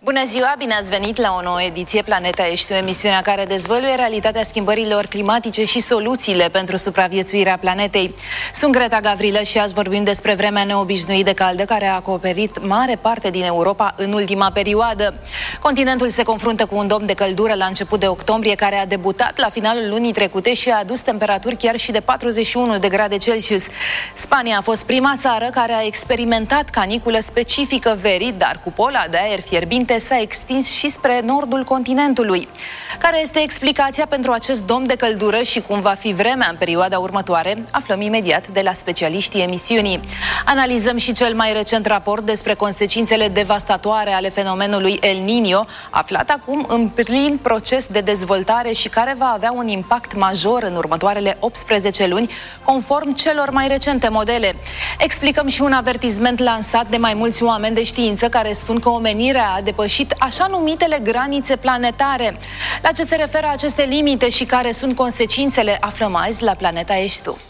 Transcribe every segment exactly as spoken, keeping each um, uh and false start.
Bună ziua, bine ați venit la o nouă ediție Planeta Ești, emisiunea care dezvăluie realitatea schimbărilor climatice și soluțiile pentru supraviețuirea planetei. Sunt Greta Gavrilă și azi vorbim despre vremea neobișnuit de caldă care a acoperit mare parte din Europa în ultima perioadă. Continentul se confruntă cu un dom de căldură la început de octombrie care a debutat la finalul lunii trecute și a adus temperaturi chiar și de patruzeci și unu de grade Celsius. Spania a fost prima țară care a experimentat caniculă specifică verii, dar cupola de aer fierbinte s-a extins și spre nordul continentului. Care este explicația pentru acest dom de căldură și cum va fi vremea în perioada următoare? Aflăm imediat de la specialiștii emisiunii. Analizăm și cel mai recent raport despre consecințele devastatoare ale fenomenului El Niño, aflat acum în plin proces de dezvoltare și care va avea un impact major în următoarele optsprezece luni, conform celor mai recente modele. Explicăm și un avertisment lansat de mai mulți oameni de știință care spun că omenirea a depășit așa numitele granițe planetare. La ce se referă aceste limite și care sunt consecințele, aflăm azi la Planeta Ești Tu.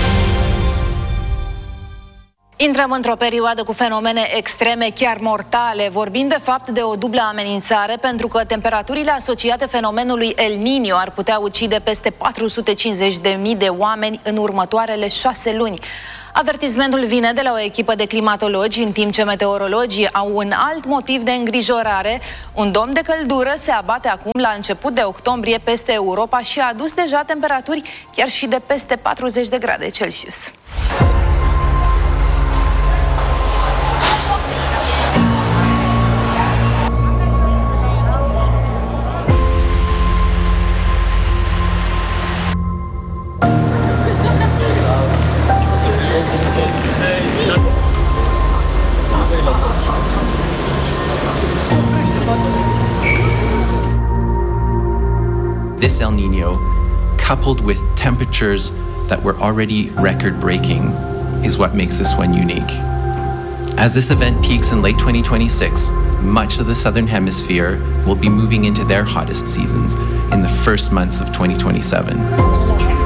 Intrăm într-o perioadă cu fenomene extreme, chiar mortale. Vorbim de fapt de o dublă amenințare, pentru că temperaturile asociate fenomenului El Niño ar putea ucide peste patru sute cincizeci de mii de oameni în următoarele șase luni. Avertismentul vine de la o echipă de climatologi, în timp ce meteorologii au un alt motiv de îngrijorare. Un dom de căldură se abate acum la început de octombrie peste Europa și a adus deja temperaturi chiar și de peste patruzeci de grade Celsius. This El Niño, coupled with temperatures that were already record-breaking, is what makes this one unique. As this event peaks in late twenty twenty-six, much of the southern hemisphere will be moving into their hottest seasons in the first months of twenty twenty-seven.